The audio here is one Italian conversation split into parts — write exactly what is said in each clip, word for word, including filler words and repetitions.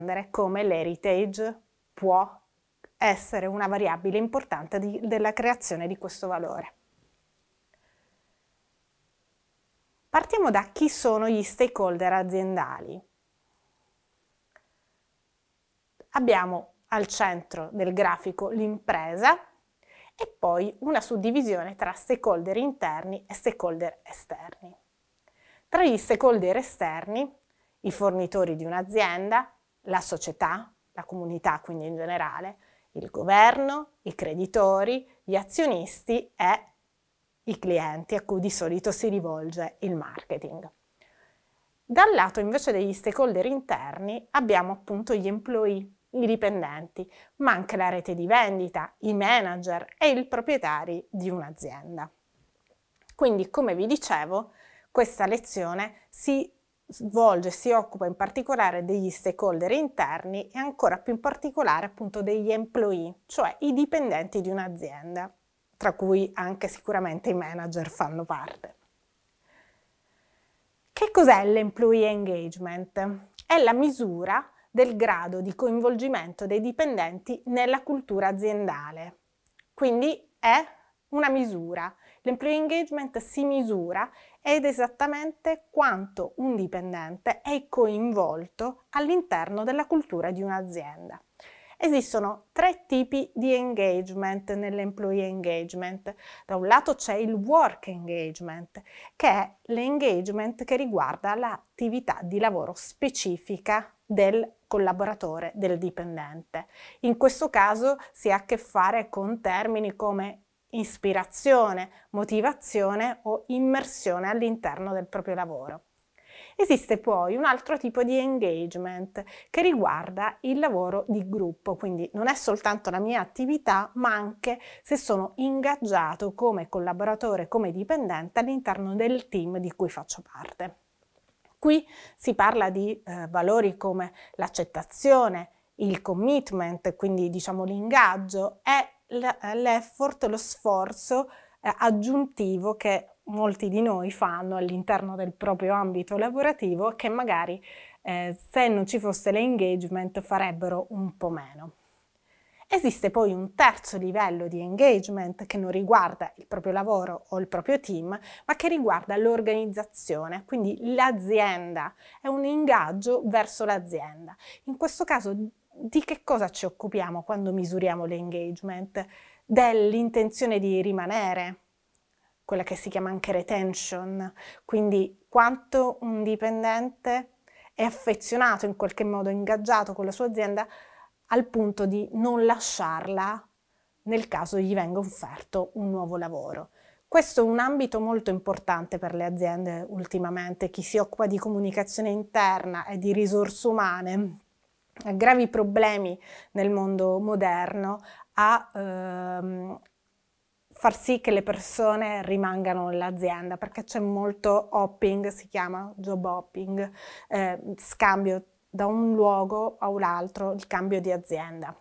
come l'heritage può essere una variabile importante di, della creazione di questo valore. Partiamo da chi sono gli stakeholder aziendali. Abbiamo al centro del grafico l'impresa e poi una suddivisione tra stakeholder interni e stakeholder esterni. Tra gli stakeholder esterni, i fornitori di un'azienda, la società, la comunità quindi in generale, il governo, i creditori, gli azionisti e i clienti a cui di solito si rivolge il marketing. Dal lato invece degli stakeholder interni abbiamo appunto gli employee, i dipendenti, ma anche la rete di vendita, i manager e i proprietari di un'azienda. Quindi, come vi dicevo, questa lezione si svolge, si occupa in particolare degli stakeholder interni e ancora più in particolare appunto degli employee, cioè i dipendenti di un'azienda, tra cui anche sicuramente i manager fanno parte. Che cos'è l'employee engagement? È la misura del grado di coinvolgimento dei dipendenti nella cultura aziendale. Quindi è una misura. L'employee engagement si misura ed esattamente quanto un dipendente è coinvolto all'interno della cultura di un'azienda. Esistono tre tipi di engagement nell'employee engagement. Da un lato c'è il work engagement, che è l'engagement che riguarda l'attività di lavoro specifica del collaboratore, del dipendente. In questo caso si ha a che fare con termini come ispirazione, motivazione o immersione all'interno del proprio lavoro. Esiste poi un altro tipo di engagement che riguarda il lavoro di gruppo, quindi non è soltanto la mia attività, ma anche se sono ingaggiato come collaboratore, come dipendente all'interno del team di cui faccio parte. Qui si parla di eh, valori come l'accettazione, il commitment, quindi diciamo l'ingaggio e l'effort, lo sforzo eh, aggiuntivo che molti di noi fanno all'interno del proprio ambito lavorativo che magari eh, se non ci fosse l'engagement farebbero un po' meno. Esiste poi un terzo livello di engagement che non riguarda il proprio lavoro o il proprio team, ma che riguarda l'organizzazione, quindi l'azienda, è un ingaggio verso l'azienda. In questo caso di che cosa ci occupiamo quando misuriamo l'engagement? Dell'intenzione di rimanere, quella che si chiama anche retention, quindi quanto un dipendente è affezionato, in qualche modo ingaggiato con la sua azienda al punto di non lasciarla nel caso gli venga offerto un nuovo lavoro. Questo è un ambito molto importante per le aziende ultimamente. Chi si occupa di comunicazione interna e di risorse umane ha gravi problemi nel mondo moderno a ehm, far sì che le persone rimangano nell'azienda, perché c'è molto hopping, si chiama job hopping, eh, scambio da un luogo a un altro, il cambio di azienda.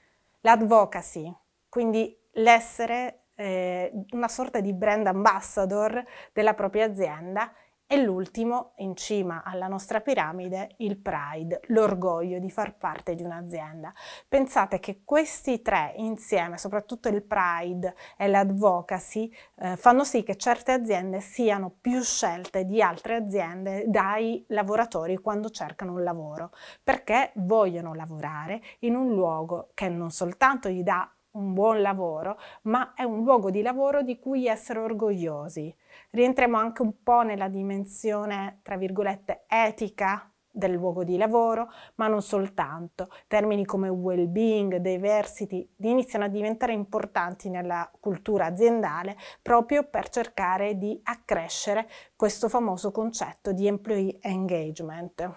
L'advocacy, quindi l'essere eh, una sorta di brand ambassador della propria azienda, e l'ultimo, in cima alla nostra piramide, il pride, l'orgoglio di far parte di un'azienda. Pensate che questi tre insieme, soprattutto il pride e l'advocacy, eh, fanno sì che certe aziende siano più scelte di altre aziende dai lavoratori quando cercano un lavoro, perché vogliono lavorare in un luogo che non soltanto gli dà un buon lavoro, ma è un luogo di lavoro di cui essere orgogliosi. Rientriamo anche un po' nella dimensione, tra virgolette, etica del luogo di lavoro, ma non soltanto. Termini come well-being, diversity iniziano a diventare importanti nella cultura aziendale proprio per cercare di accrescere questo famoso concetto di employee engagement.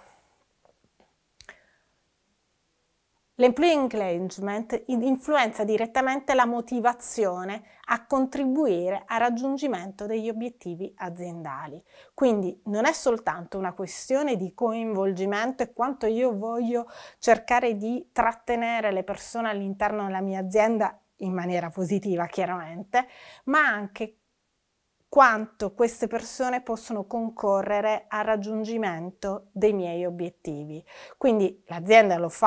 L'employee engagement influenza direttamente la motivazione a contribuire al raggiungimento degli obiettivi aziendali. Quindi non è soltanto una questione di coinvolgimento e quanto io voglio cercare di trattenere le persone all'interno della mia azienda in maniera positiva, chiaramente, ma anche quanto queste persone possono concorrere al raggiungimento dei miei obiettivi. Quindi l'azienda lo fa